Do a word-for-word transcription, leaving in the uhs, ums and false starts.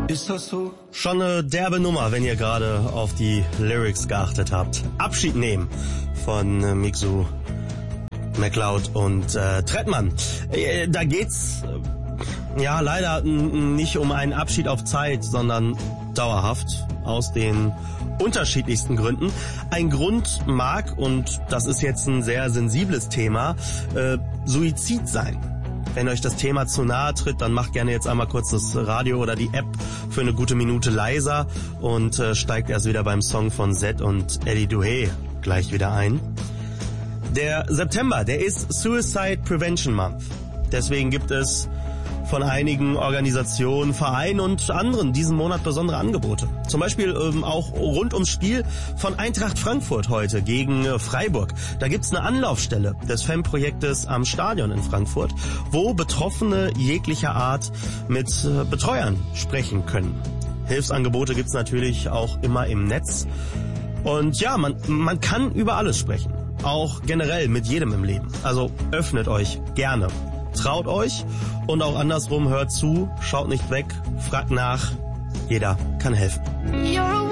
Ist das so? Schon eine derbe Nummer, wenn ihr gerade auf die Lyrics geachtet habt. Abschied nehmen von äh, Mixu, MacLeod und äh, Trettmann. Äh, da geht's äh, ja leider n- nicht um einen Abschied auf Zeit, sondern dauerhaft aus den unterschiedlichsten Gründen. Ein Grund mag, und das ist jetzt ein sehr sensibles Thema, äh, Suizid sein. Wenn euch das Thema zu nahe tritt, dann macht gerne jetzt einmal kurz das Radio oder die App für eine gute Minute leiser und äh, steigt erst wieder beim Song von Zed und Eddie Duhé gleich wieder ein. Der September, der ist Suicide Prevention Month. Deswegen gibt es von einigen Organisationen, Vereinen und anderen diesen Monat besondere Angebote. Zum Beispiel ähm, auch rund ums Spiel von Eintracht Frankfurt heute gegen äh, Freiburg. Da gibt's eine Anlaufstelle des Fanprojektes am Stadion in Frankfurt, wo Betroffene jeglicher Art mit äh, Betreuern sprechen können. Hilfsangebote gibt's natürlich auch immer im Netz. Und ja, man, man kann über alles sprechen. Auch generell mit jedem im Leben. Also öffnet euch gerne. Traut euch und auch andersrum, hört zu, schaut nicht weg, fragt nach. Jeder kann helfen.